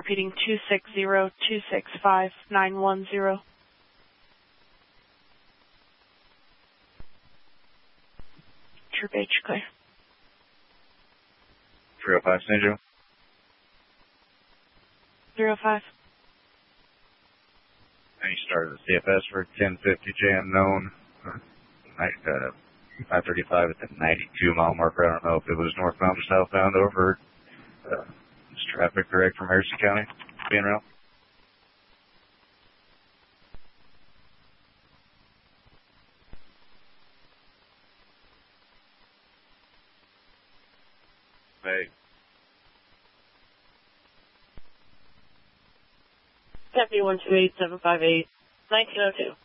repeating 260-265-910. Troop H, clear. 305, San Joe. 305. And you started the CFS for 1050J unknown. 535 at the 92 mile marker. I don't know if it was northbound or southbound over this traffic direct from Harrison County being around. Hey. Deputy 128758, 1902.